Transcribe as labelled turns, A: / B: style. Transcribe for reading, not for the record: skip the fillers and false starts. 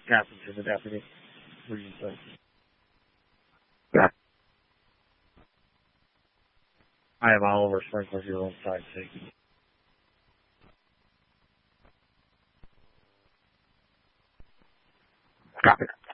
A: Captain to the deputy. Region 6.
B: Yeah.
A: I have Oliver Sprinkler here on side 6.
B: Copy.